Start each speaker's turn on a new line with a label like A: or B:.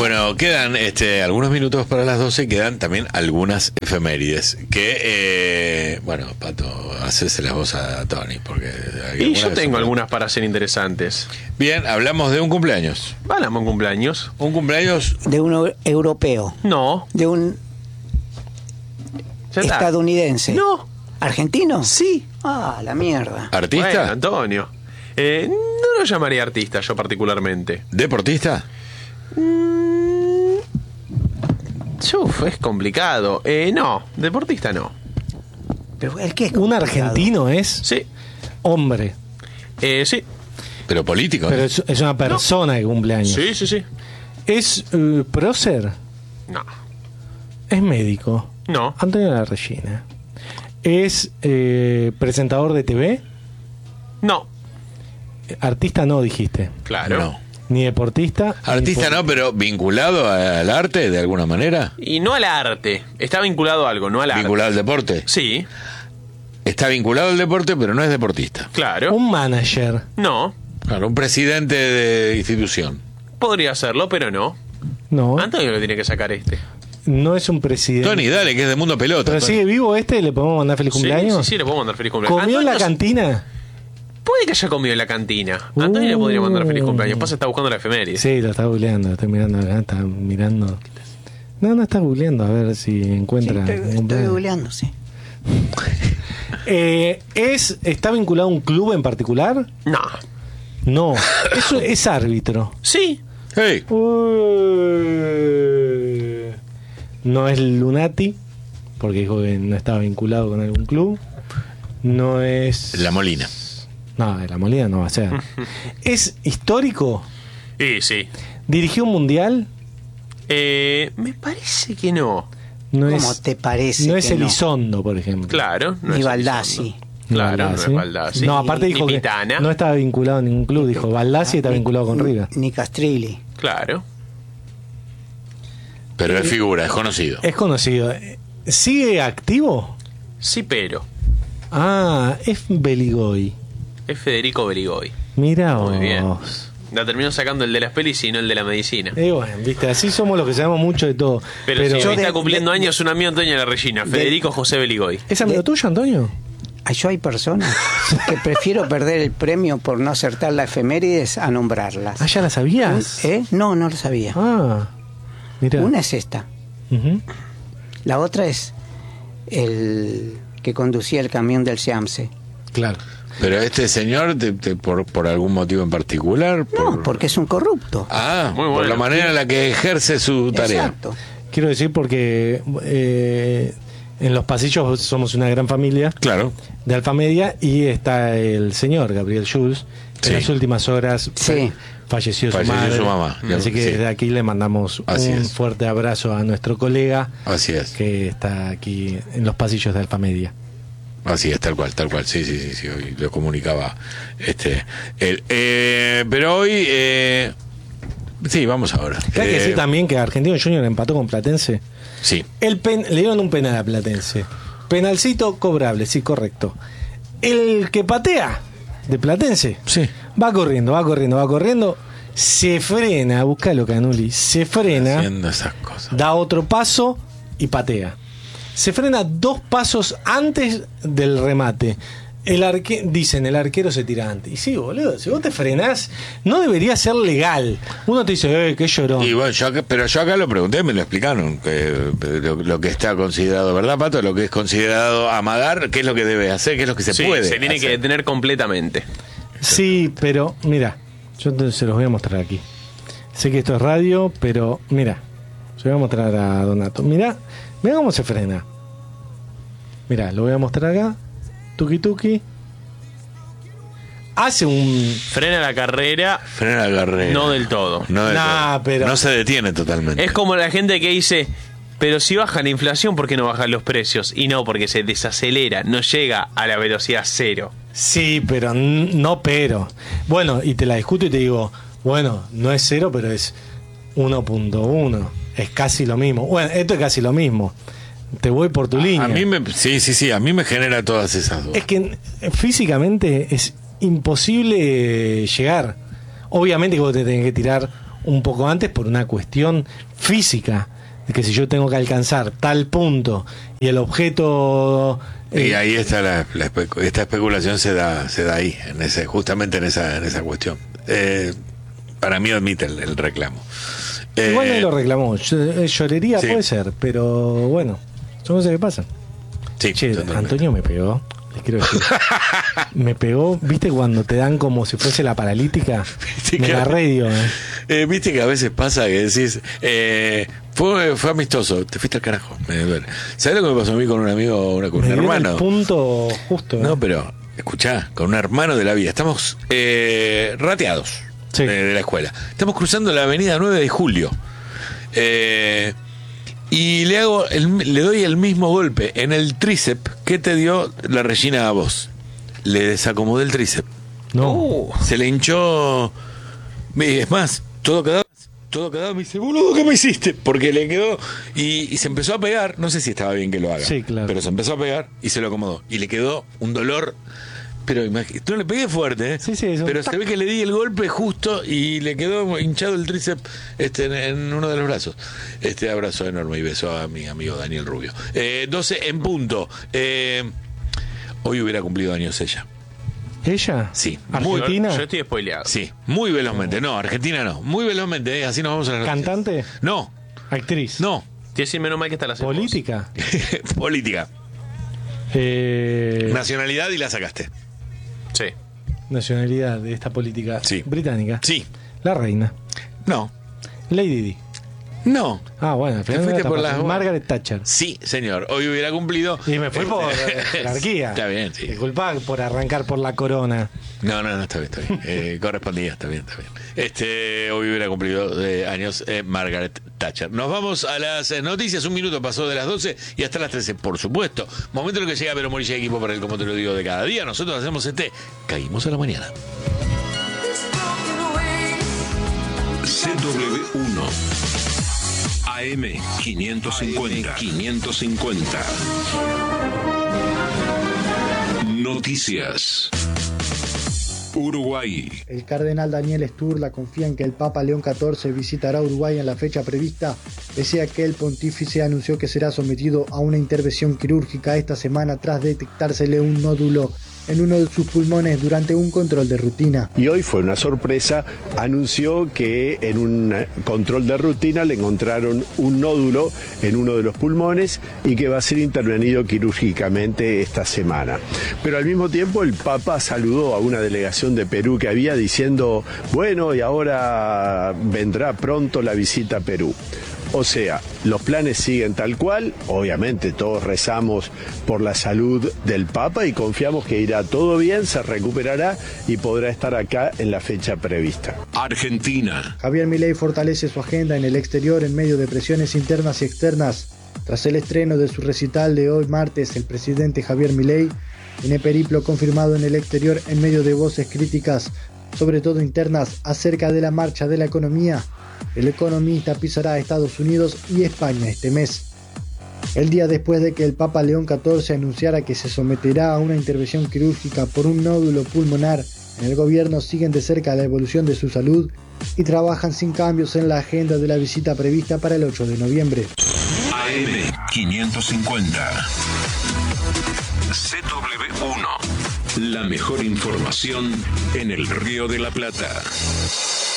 A: Bueno, quedan algunos minutos para las 12, quedan también algunas efemérides. Que, bueno, Pato, hacese la voz a Tony. Porque
B: y yo tengo algunas para ser interesantes.
A: Bien, hablamos de un cumpleaños.
B: Hablamos de un cumpleaños.
A: ¿Un cumpleaños?
C: De un europeo.
B: No.
C: De un estadounidense.
B: No.
C: ¿Argentino?
B: Sí.
C: Ah, la mierda.
A: ¿Artista?
B: Bueno, Antonio. No lo llamaría artista yo particularmente.
A: ¿Deportista?
B: Es complicado. No, deportista no.
C: Pero el que es
D: ¿Un
C: complicado.
D: argentino es?
B: Sí.
D: Hombre.
B: Sí.
A: Pero político.
D: Pero es una persona que cumple años.
B: Sí.
D: ¿Es prócer?
B: No.
D: ¿Es médico?
B: No.
D: Antonio La Regina. ¿Es presentador de TV?
B: No.
D: Artista no, dijiste.
B: Claro.
A: No.
D: Ni deportista.
A: Artista
D: ni
A: no, pero vinculado al arte de alguna manera.
B: Y no al arte. Está vinculado a algo, no al arte.
A: ¿Vinculado al deporte?
B: Sí,
A: Está vinculado al deporte, pero no es deportista.
B: claro.
D: Un manager.
B: No.
A: Claro, un presidente de institución.
B: Podría serlo, pero no.
D: No.
B: Antonio lo tiene que sacar
D: No es un presidente.
A: Tony, dale, que es de Mundo Pelota.
D: ¿Pero
A: Tony.
D: sigue vivo este? ¿Le podemos mandar feliz cumpleaños?
B: Sí, le podemos mandar feliz cumpleaños.
D: ¿Comió en la
B: Antonio
D: cantina?
B: Puede que haya comido en la cantina. Antonio le podría mandar feliz cumpleaños. Pasa, está buscando la efeméride.
D: Sí, lo está googleando. Estoy mirando acá. Está mirando. No está googleando. A ver si
C: Sí,
D: encuentra.
C: estoy googleando, sí.
D: ¿Está vinculado a un club en particular?
B: No.
D: No. Eso es árbitro.
B: Sí.
A: Hey,
D: No es Lunati, porque dijo que no estaba vinculado con algún club. No es.
A: La Molina.
D: No, de La Molina no va a ser. ¿Es histórico?
B: Sí.
D: ¿Dirigió un mundial?
B: Me parece que no.
D: No
C: ¿Cómo
D: es,
C: te parece
D: no es
C: que no?
D: Elizondo, por ejemplo.
B: Claro. No
C: Ni
B: es
C: Baldassi.
B: Elizondo. Claro, no es Baldassi.
D: No, aparte
B: Ni
D: dijo que
B: Pitana.
D: no estaba vinculado a ningún club. Dijo, Baldassi está vinculado con River.
C: Ni Castrilli.
B: Claro.
A: Pero es figura, es conocido.
D: Es conocido. ¿Sigue activo?
B: Sí, pero.
D: Ah, es Beligoy.
B: Es Federico Berigoy.
D: Mirá
B: Muy bien.
D: vos.
B: La terminó sacando el de las pelis y no el de la medicina.
D: Bueno, viste, así somos los que sabemos mucho de todo.
B: Pero si
C: yo
B: hoy está
C: de-
B: cumpliendo
C: de-
B: años un amigo Antonio La Regina, Federico José Beligoy.
D: ¿Es amigo tuyo, Antonio?
C: Yo hay personas que prefiero perder el premio por no acertar las efemérides a nombrarlas.
D: Ah, ¿ya la sabías?
C: No lo sabía.
D: Ah, mira.
C: Una es esta.
D: Ujú.
C: La otra es el que conducía el camión del Seamse.
D: Claro.
A: Pero este señor, por algún motivo en particular.
C: No, porque es un corrupto.
A: Muy
B: Muy
A: por
B: bueno.
A: la manera en la que ejerce su tarea.
C: Exacto.
D: Quiero decir porque en los pasillos somos una gran familia
A: Claro.
D: de Alfa Media y está el señor Gabriel Schulz, que
A: Sí.
D: en las últimas horas
C: Sí.
D: falleció su
A: Falleció
D: madre.
A: su mamá.
D: Así que
A: Sí.
D: desde aquí le mandamos
A: Así
D: un
A: es.
D: fuerte abrazo a nuestro colega
A: Así es.
D: que está aquí en los pasillos de Alfa Media.
A: Así es, tal cual. Sí, hoy lo comunicaba él. Pero hoy, sí, vamos ahora.
D: Hay que decir también que Argentino Junior empató con Platense.
A: Sí,
D: Le dieron un penal a Platense. Penalcito cobrable, sí, correcto. El que patea de Platense
A: sí.
D: va corriendo. Se frena, búscalo, Canuli. Se frena,
A: Haciendo esas cosas.
D: da otro paso y patea. Se frena 2 pasos antes del remate. Dicen, el arquero se tira antes. Y sí, boludo, si vos te frenás, no debería ser legal. Uno te dice, qué llorón.
A: Y bueno, pero yo acá lo pregunté, me lo explicaron, que lo que está considerado, ¿verdad, Pato? Lo que es considerado amagar, ¿qué es lo que debe hacer? ¿Qué es lo que se
B: Sí,
A: puede
B: se tiene que
A: hacer?
B: detener completamente.
D: Sí, pero mira, yo se los voy a mostrar aquí. Sé que esto es radio, pero mira, se lo voy a mostrar a Donato. Mira cómo se frena. Mira, lo voy a mostrar acá. Tuki. Hace un...
B: Frena la carrera,
A: Frena la carrera.
B: no del todo.
A: No del
D: Nah,
A: todo.
D: pero-
A: No se detiene totalmente.
B: Es como la gente que dice, pero si baja la inflación, ¿por qué no bajan los precios? Y no, porque se desacelera, no llega a la velocidad cero.
D: Sí, pero no pero. Bueno, y te la discuto y te digo, bueno, no es 0, pero es 1.1. Es casi lo mismo. Bueno, esto es casi lo mismo. Te voy por tu línea.
A: A mí sí, a mí me genera todas esas dudas.
D: Es que físicamente es imposible llegar. Obviamente que vos te tenés que tirar un poco antes por una cuestión física, de que si yo tengo que alcanzar tal punto y el objeto...
A: Y ahí está esta especulación se da ahí, justamente en esa cuestión. Para mí admite el reclamo.
D: Igual no lo reclamó, llorería
A: sí.
D: puede ser, pero bueno, son cosas que pasan.
A: Sí,
D: Che,
A: totalmente.
D: Antonio me pegó, les quiero decir. Me pegó, ¿viste cuando te dan como si fuese la paralítica?
A: Viste
D: Me
A: que-
D: la dio.
A: Viste que a veces pasa que decís, fue amistoso, te fuiste al carajo. Me duele. ¿Sabés lo que me pasó a mí con un amigo, con un
D: Me dio
A: hermano?
D: el punto justo.
A: No, pero escuchá, con un hermano de la vida. Estamos rateados
D: Sí.
A: de la escuela. Estamos cruzando la avenida 9 de Julio. Y le doy el mismo golpe en el tríceps que te dio la Regina a vos. Le desacomodé el tríceps.
D: No.
A: Se le hinchó. Es más, todo cagado. Me dice, boludo, ¿qué me hiciste? Porque le quedó. Y se empezó a pegar. No sé si estaba bien que lo haga.
D: Sí, claro.
A: Pero se empezó a pegar y se lo acomodó. Y le quedó un dolor. Pero no le pegué fuerte, ¿eh?
D: Sí, eso.
A: Pero se ve que le di el golpe justo y le quedó hinchado el tríceps en uno de los brazos. Abrazo enorme y beso a mi amigo Daniel Rubio. 12 en punto. Hoy hubiera cumplido años ella.
D: ¿Ella?
A: Sí.
D: ¿Argentina?
B: Yo estoy spoileado.
A: Sí, muy velozmente. No, Argentina no. Muy velozmente, así nos vamos a las noticias.
D: ¿Cantante?
A: No,
D: ¿Actriz?
A: no.
B: Te decir menos mal que está la hacemos.
D: ¿Política?
A: Política. Nacionalidad y la sacaste.
B: Sí.
D: Nacionalidad de esta política
A: Sí.
D: británica.
A: Sí.
D: La reina.
A: No.
D: Lady Di.
A: No.
D: Ah, bueno, al final
A: fuiste
D: era
A: por
D: tapar.
A: las-
D: Margaret Thatcher.
A: Sí, señor. Hoy hubiera cumplido.
D: Y me fui por jerarquía.
A: Está bien, sí.
D: Disculpa por arrancar por la corona.
A: No, está bien. Correspondía, está bien. Hoy hubiera cumplido años Margaret Thatcher. Nos vamos a las noticias. Un minuto pasó de las 12 y hasta las 13, por supuesto. Momento en el que llega Pero Morilla, equipo para el Como Te Lo Digo de cada día. Nosotros hacemos Caímos a la mañana.
E: CW1 AM 550. Noticias. Uruguay.
F: El cardenal Daniel Sturla confía en que el Papa León XIV visitará Uruguay en la fecha prevista, pese a que el pontífice anunció que será sometido a una intervención quirúrgica esta semana tras detectársele un nódulo en uno de sus pulmones durante un control de rutina.
G: Y hoy fue una sorpresa, anunció que en un control de rutina le encontraron un nódulo en uno de los pulmones y que va a ser intervenido quirúrgicamente esta semana. Pero al mismo tiempo el Papa saludó a una delegación de Perú que había diciendo, bueno, y ahora vendrá pronto la visita a Perú. O sea, los planes siguen tal cual, obviamente todos rezamos por la salud del Papa y confiamos que irá todo bien, se recuperará y podrá estar acá en la fecha prevista.
E: Argentina.
F: Javier Milei fortalece su agenda en el exterior en medio de presiones internas y externas. Tras el estreno de su recital de hoy martes, el presidente Javier Milei tiene periplo confirmado en el exterior en medio de voces críticas, sobre todo internas, acerca de la marcha de la economía. El economista pisará a Estados Unidos y España este mes. El día después de que el Papa León XIV anunciara que se someterá a una intervención quirúrgica por un nódulo pulmonar, en el gobierno siguen de cerca la evolución de su salud y trabajan sin cambios en la agenda de la visita prevista para el 8 de noviembre.
E: AM 550. CW1. La mejor información en el Río de la Plata.